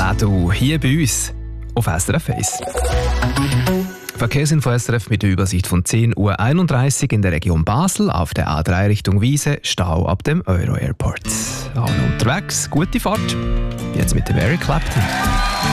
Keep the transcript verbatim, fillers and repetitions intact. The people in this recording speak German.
auch du hier bei uns auf S R F eins. Verkehrsinfo S R F mit der Übersicht von zehn Uhr einunddreißig in der Region Basel auf der A drei Richtung Wiese, Stau ab dem Euro Airport. Auch unterwegs, gute Fahrt. Jetzt mit dem Eric Clapton.